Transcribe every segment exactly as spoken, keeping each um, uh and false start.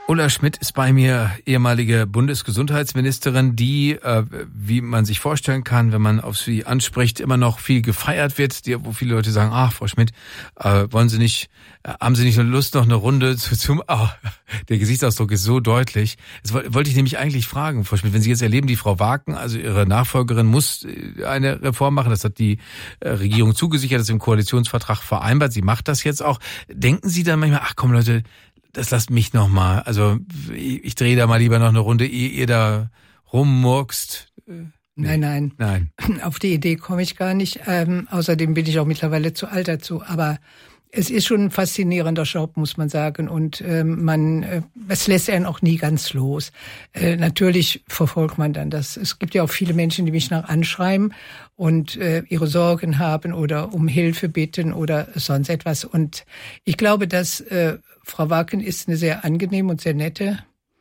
Ulla Schmidt ist bei mir, ehemalige Bundesgesundheitsministerin, die, äh, wie man sich vorstellen kann, wenn man auf sie anspricht, immer noch viel gefeiert wird, die, wo viele Leute sagen, ach, Frau Schmidt, äh, wollen Sie nicht, äh, haben Sie nicht Lust, noch eine Runde zu, zum, oh, der Gesichtsausdruck ist so deutlich. Das wollte ich nämlich eigentlich fragen, Frau Schmidt, wenn Sie jetzt erleben, die Frau Waken, also Ihre Nachfolgerin, muss eine Reform machen, das hat die äh, Regierung zugesichert, das ist im Koalitionsvertrag vereinbart, sie macht das jetzt auch. Denken Sie dann manchmal, ach komm Leute, das lasst mich noch mal, also ich, ich drehe da mal lieber noch eine Runde, ehe ihr da rummurkst. Nein, nein, nein. Auf die Idee komme ich gar nicht. Ähm, außerdem bin ich auch mittlerweile zu alt dazu. Aber es ist schon ein faszinierender Job, muss man sagen. Und ähm, man, äh, es lässt einen auch nie ganz los. Äh, natürlich verfolgt man dann das. Es gibt ja auch viele Menschen, die mich nach anschreiben und äh, ihre Sorgen haben oder um Hilfe bitten oder sonst etwas. Und ich glaube, dass äh, Frau Waken ist eine sehr angenehme und sehr nette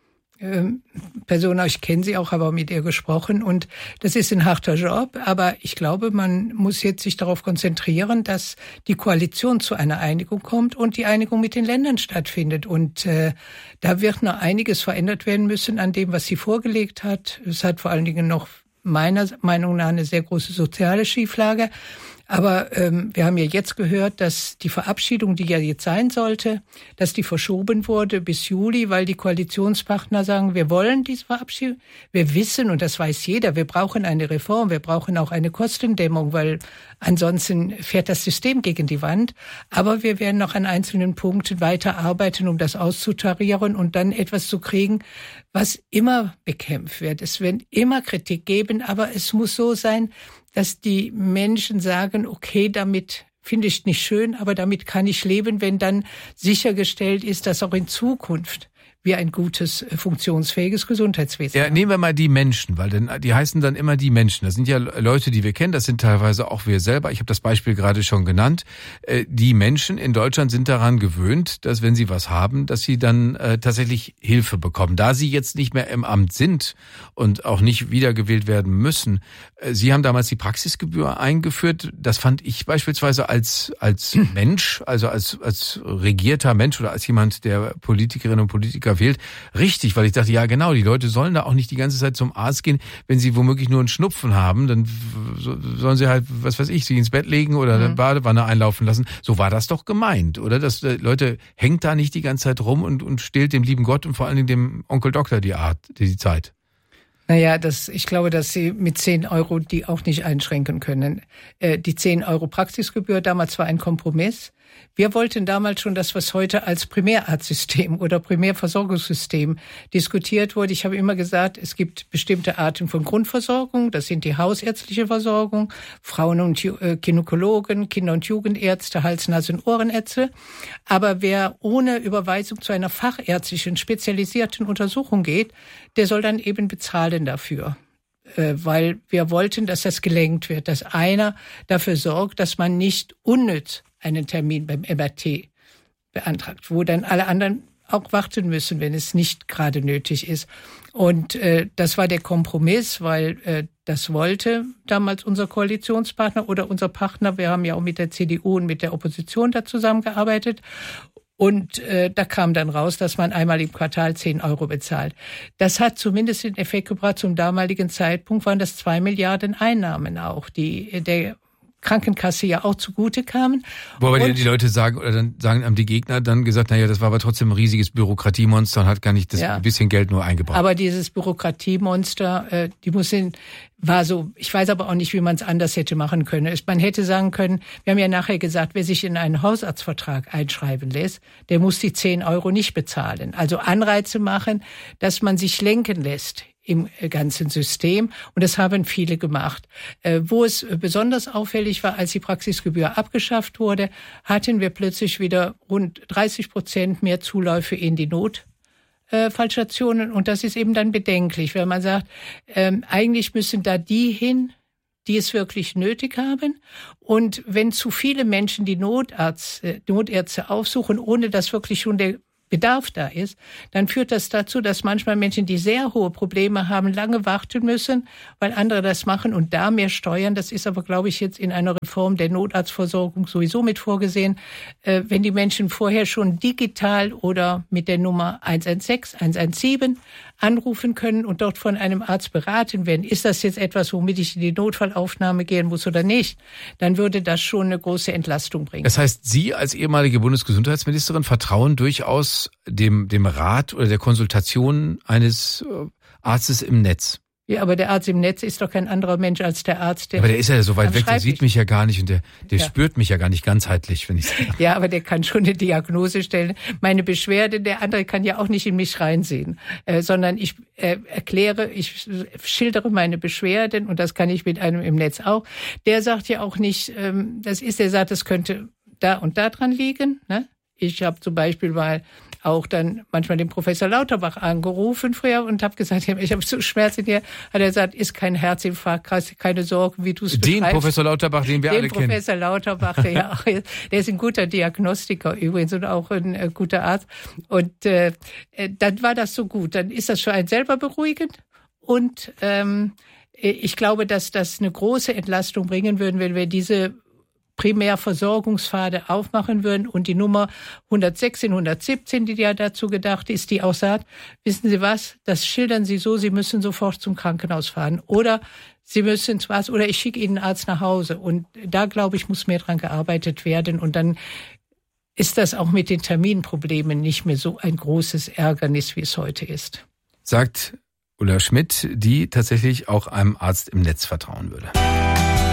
ähm, Person. Ich kenne sie auch, habe mit ihr gesprochen. Und das ist ein harter Job. Aber ich glaube, man muss jetzt sich darauf konzentrieren, dass die Koalition zu einer Einigung kommt und die Einigung mit den Ländern stattfindet. Und äh, da wird noch einiges verändert werden müssen an dem, was sie vorgelegt hat. Es hat vor allen Dingen noch meiner Meinung nach eine sehr große soziale Schieflage. Aber ähm, wir haben ja jetzt gehört, dass die Verabschiedung, die ja jetzt sein sollte, dass die verschoben wurde bis Juli, weil die Koalitionspartner sagen, wir wollen diese Verabschiedung. Wir wissen, und das weiß jeder, wir brauchen eine Reform, wir brauchen auch eine Kostendämmung, weil ansonsten fährt das System gegen die Wand. Aber wir werden noch an einzelnen Punkten weiter arbeiten, um das auszutarieren und dann etwas zu kriegen, was immer bekämpft wird. Es wird immer Kritik geben, aber es muss so sein, dass die Menschen sagen, okay, damit finde ich nicht schön, aber damit kann ich leben, wenn dann sichergestellt ist, dass auch in Zukunft wir ein gutes, funktionsfähiges Gesundheitswesen ja, haben. Nehmen wir mal die Menschen, weil denn die heißen dann immer die Menschen. Das sind ja Leute, die wir kennen, das sind teilweise auch wir selber. Ich habe das Beispiel gerade schon genannt. Die Menschen in Deutschland sind daran gewöhnt, dass wenn sie was haben, dass sie dann äh, tatsächlich Hilfe bekommen. Da sie jetzt nicht mehr im Amt sind und auch nicht wiedergewählt werden müssen. Sie haben damals die Praxisgebühr eingeführt. Das fand ich beispielsweise als als Mensch, also als als regierter Mensch oder als jemand, der Politikerinnen und Politiker wählt, richtig, weil ich dachte, ja genau, die Leute sollen da auch nicht die ganze Zeit zum Arzt gehen, wenn sie womöglich nur einen Schnupfen haben, dann sollen sie halt, was weiß ich, sich ins Bett legen oder eine mhm. Badewanne einlaufen lassen. So war das doch gemeint, oder? Dass äh, Leute, hängt da nicht die ganze Zeit rum und, und stehlt dem lieben Gott und vor allen Dingen dem Onkel Doktor die Art, die Zeit. Naja, das, ich glaube, dass Sie mit zehn Euro die auch nicht einschränken können. Äh, die zehn Euro Praxisgebühr damals war ein Kompromiss. Wir wollten damals schon das, was heute als Primärarztsystem oder Primärversorgungssystem diskutiert wurde. Ich habe immer gesagt, es gibt bestimmte Arten von Grundversorgung. Das sind die hausärztliche Versorgung, Frauen- und Gynäkologen, Kinder- und Jugendärzte, Hals-, Nasen- und Ohrenärzte. Aber wer ohne Überweisung zu einer fachärztlichen, spezialisierten Untersuchung geht, der soll dann eben bezahlen dafür. Weil wir wollten, dass das gelenkt wird, dass einer dafür sorgt, dass man nicht unnütz einen Termin beim M R T beantragt, wo dann alle anderen auch warten müssen, wenn es nicht gerade nötig ist. Und äh, das war der Kompromiss, weil äh, das wollte damals unser Koalitionspartner oder unser Partner. Wir haben ja auch mit der C D U und mit der Opposition da zusammengearbeitet. Und äh, da kam dann raus, dass man einmal im Quartal zehn Euro bezahlt. Das hat zumindest den Effekt gebracht. Zum damaligen Zeitpunkt waren das zwei Milliarden Einnahmen auch, die der Krankenkasse ja auch zugute kamen. Wobei die, die Leute sagen, oder dann sagen haben die Gegner dann gesagt, naja, das war aber trotzdem ein riesiges Bürokratiemonster und hat gar nicht das ja. ein bisschen Geld nur eingebracht. Aber dieses Bürokratiemonster, äh, die muss in, war so, ich weiß aber auch nicht, wie man es anders hätte machen können. Man hätte sagen können, wir haben ja nachher gesagt, wer sich in einen Hausarztvertrag einschreiben lässt, der muss die zehn Euro nicht bezahlen. Also Anreize machen, dass man sich lenken lässt im ganzen System. Und das haben viele gemacht. Äh, wo es besonders auffällig war, als die Praxisgebühr abgeschafft wurde, hatten wir plötzlich wieder rund dreißig Prozent mehr Zuläufe in die Notfallstationen. Und das ist eben dann bedenklich, weil man sagt, ähm, eigentlich müssen da die hin, die es wirklich nötig haben. Und wenn zu viele Menschen die Notarzt, äh, Notärzte aufsuchen, ohne dass wirklich schon der Bedarf da ist, dann führt das dazu, dass manchmal Menschen, die sehr hohe Probleme haben, lange warten müssen, weil andere das machen und da mehr steuern. Das ist aber, glaube ich, jetzt in einer Reform der Notarztversorgung sowieso mit vorgesehen. Äh, wenn die Menschen vorher schon digital oder mit der Nummer eins eins sechs, eins eins sieben anrufen können und dort von einem Arzt beraten werden, ist das jetzt etwas, womit ich in die Notfallaufnahme gehen muss oder nicht, dann würde das schon eine große Entlastung bringen. Das heißt, Sie als ehemalige Bundesgesundheitsministerin vertrauen durchaus dem, dem Rat oder der Konsultation eines Arztes im Netz? Ja, aber der Arzt im Netz ist doch kein anderer Mensch als der Arzt, der. Aber der ist ja so weit weg, der sieht mich ja gar nicht und der, der ja. spürt mich ja gar nicht ganzheitlich, wenn ich sage. Ja, aber der kann schon eine Diagnose stellen. Meine Beschwerde, der andere kann ja auch nicht in mich reinsehen, äh, sondern ich äh, erkläre, ich schildere meine Beschwerden und das kann ich mit einem im Netz auch. Der sagt ja auch nicht, ähm, das ist, der sagt, das könnte da und da dran liegen, ne? Ich habe zum Beispiel mal auch dann manchmal den Professor Lauterbach angerufen früher und habe gesagt, ich habe so Schmerzen hier. Hat er gesagt, ist kein Herzinfarkt, keine Sorgen, wie du es beschreibst. Den Professor Lauterbach, den wir den alle Professor kennen. Den Professor Lauterbach, der ja auch, der ist ein guter Diagnostiker übrigens und auch ein äh, guter Arzt. Und äh, dann war das so gut. Dann ist das für einen selber beruhigend und ähm, ich glaube, dass das eine große Entlastung bringen würden, wenn wir diese Primärversorgungspfade aufmachen würden und die Nummer hundertsechzehn, hundertsiebzehn, die ja dazu gedacht ist, die auch sagt, wissen Sie was, das schildern Sie so, Sie müssen sofort zum Krankenhaus fahren oder Sie müssen was oder ich schicke Ihnen einen Arzt nach Hause. Und da, glaube ich, muss mehr dran gearbeitet werden und dann ist das auch mit den Terminproblemen nicht mehr so ein großes Ärgernis, wie es heute ist. Sagt Ulla Schmidt, die tatsächlich auch einem Arzt im Netz vertrauen würde.